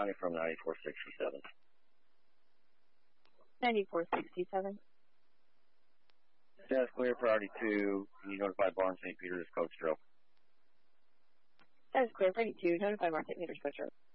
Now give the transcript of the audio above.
County from 9467. 9467. That's clear. Priority 2. Can you notify Barnes St. Peter's Coach Drill? That is clear. Priority 2. Notify Barnes St. Peter's Coach Drill.